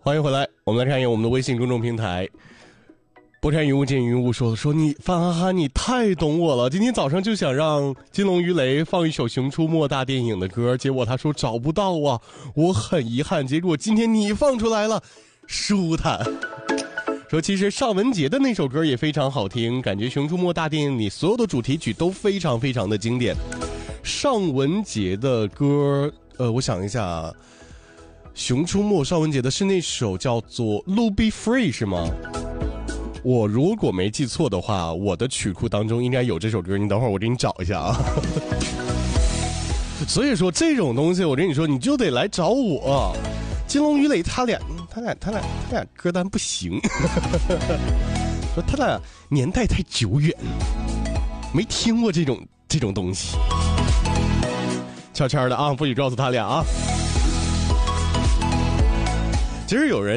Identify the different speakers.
Speaker 1: 欢迎回来，我们来看一下我们的微信公众平台。不看云雾见云雾说你范哈哈你太懂我了，今天早上就想让金龙鱼雷放一首《熊出没大电影》的歌，结果他说找不到啊，我很遗憾，结果今天你放出来了，舒坦。说其实尚雯婕的那首歌也非常好听，感觉《熊出没大电影》里所有的主题曲都非常非常的经典。尚雯婕的歌我想一下啊，熊出没尚雯婕的是那首叫做《路be free》是吗？我如果没记错的话，我的曲库当中应该有这首歌，你等会儿我给你找一下啊。所以说这种东西我跟你说你就得来找我。金龙鱼雷他俩歌单不行。说他俩年代太久远，没听过这种东西。悄悄的啊，不许告诉他俩啊。其实有人